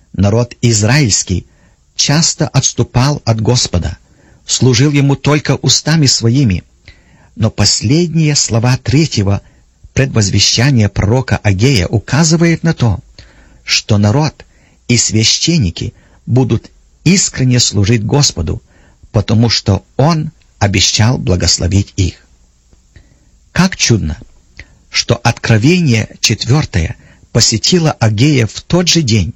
народ израильский часто отступал от Господа, служил Ему только устами своими. Но последние слова 3-го предвозвещания пророка Агея указывают на то, что народ и священники будут искренне служить Господу, потому что Он обещал благословить их. Как чудно, что Откровение 4 посетило Агея в тот же день,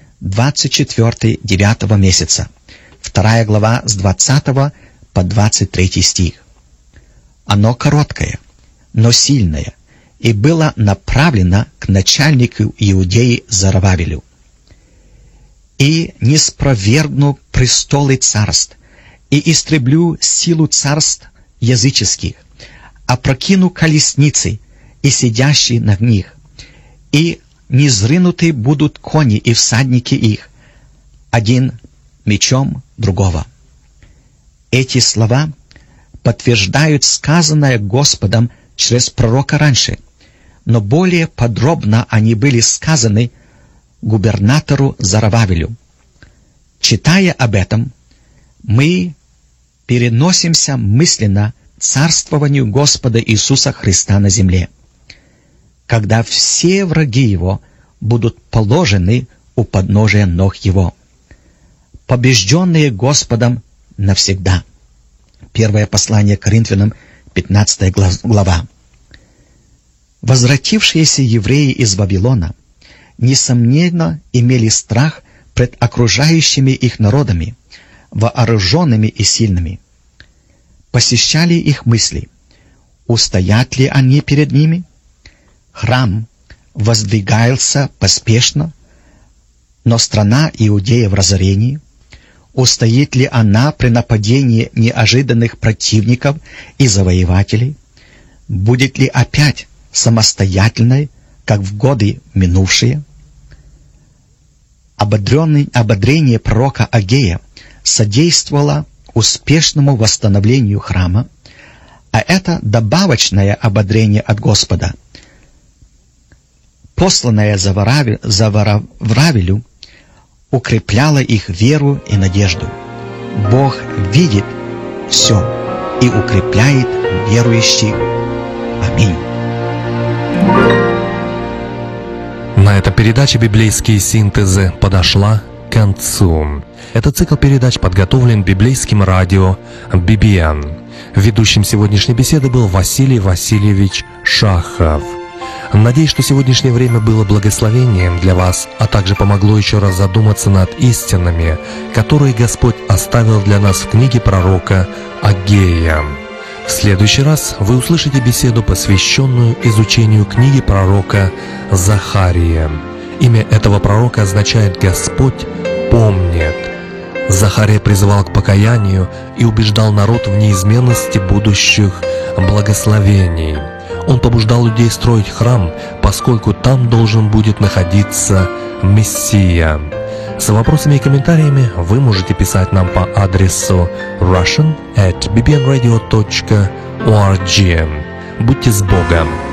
24-й 9-го месяца, 2 глава с 20 по 23 стих. Оно короткое, но сильное, и было направлено к начальнику Иудеи Зоровавелю. «И не спровергну престолы царств, и истреблю силу царств языческих, опрокину колесницы и сидящие на них, и низрынуты будут кони и всадники их, один мечом другого». Эти слова подтверждают сказанное Господом через пророка раньше, но более подробно они были сказаны губернатору Зоровавелю. Читая об этом, мы переносимся мысленно к царствованию Господа Иисуса Христа на земле, когда все враги Его будут положены у подножия ног Его, побежденные Господом навсегда. Первое послание к Коринфянам, 15 глава. Возвратившиеся евреи из Вавилона, несомненно, имели страх пред окружающими их народами, вооруженными и сильными. Посещали их мысли, устоят ли они перед ними? Храм воздвигался поспешно, но страна Иудея в разорении. Устоит ли она при нападении неожиданных противников и завоевателей? Будет ли опять самостоятельной, как в годы минувшие? Ободрение пророка Агея содействовало успешному восстановлению храма, а это добавочное ободрение от Господа, посланное Зоровавелю, укрепляло их веру и надежду. Бог видит все и укрепляет верующих. Аминь. На этой передаче «Библейские синтезы» подошла к концу. Этот цикл передач подготовлен библейским радио BBN. Ведущим сегодняшней беседы был Василий Васильевич Шахов. Надеюсь, что сегодняшнее время было благословением для вас, а также помогло еще раз задуматься над истинами, которые Господь оставил для нас в книге пророка Агея. В следующий раз вы услышите беседу, посвященную изучению книги пророка Захария. Имя этого пророка означает «Господь помнит». Захария призывал к покаянию и убеждал народ в неизменности будущих благословений. Он побуждал людей строить храм, поскольку там должен будет находиться Мессия. С вопросами и комментариями вы можете писать нам по адресу russian@bbnradio.org. Будьте с Богом!